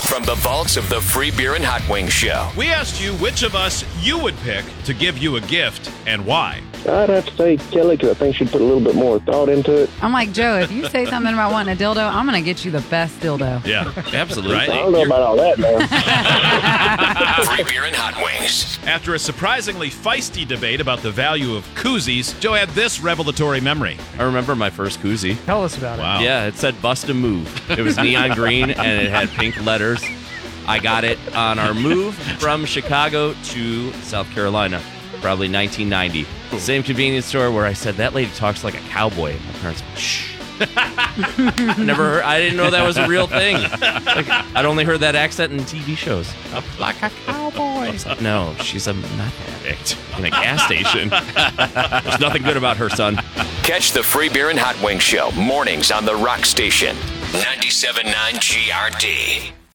from the vaults of the Free Beer and Hot Wings Show. We asked you which of us you would pick to give you a gift and why. I'd have to say Kelly because I think she'd put a little bit more thought into it. I'm like, Joe, if you say something about wanting a dildo, I'm going to get you the best dildo. Yeah, absolutely. Right? I don't know about all that, man. Free Beer and Hot Wings. After a surprisingly feisty debate about the value of koozies, Joe had this revelatory memory. I remember my first koozie. Tell us about Wow. Yeah, it said Bust a Move. It was neon green, and it had pink letters. I got it on our move from Chicago to South Carolina, probably 1990. Same convenience store where I said, that lady talks like a cowboy. And my parents went, shh. Never heard. I didn't know that was a real thing. Like, I'd only heard that accent in TV shows. Like a cowboy. No, she's a meth addict in a gas station. There's nothing good about her, son. Catch the Free Beer and Hot Wings Show mornings on the Rock Station. 97.9 GRD.